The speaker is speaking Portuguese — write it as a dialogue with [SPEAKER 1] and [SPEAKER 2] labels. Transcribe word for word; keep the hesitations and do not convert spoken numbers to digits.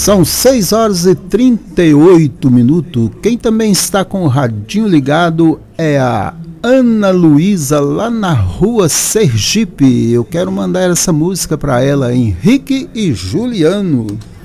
[SPEAKER 1] São seis horas e trinta e oito minutos. Quem também está com o radinho ligado é a Ana Luísa, lá na rua Sergipe. Eu quero mandar essa música para ela, Henrique e Juliano.